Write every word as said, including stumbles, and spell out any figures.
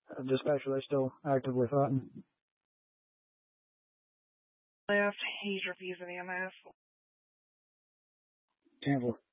Uh, dispatch, are they still actively fighting? Left, he's refusing E M S. ten four.